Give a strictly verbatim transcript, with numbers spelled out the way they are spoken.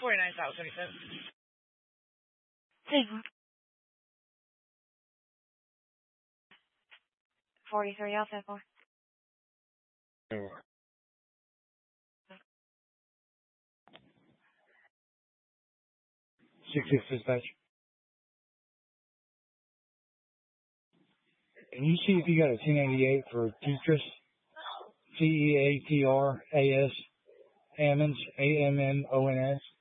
forty-nine thousand. Sigma. forty-three, I'll take one. sixty dispatch. Can you see if you got a ten eighty-eight for Tetris? T E A T R A S. Ammons, A M M O N S.